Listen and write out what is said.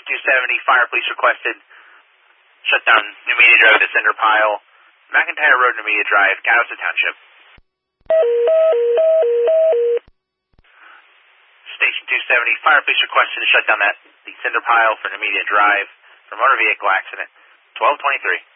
270, Fire Police requested. Shut down New Media Drive to Cinder Pile. McIntyre Road, New Media Drive, Catawissa Township. Station 270, Fire Police requested to shut down the Cinder Pile for New Media Drive for motor vehicle accident. 1223.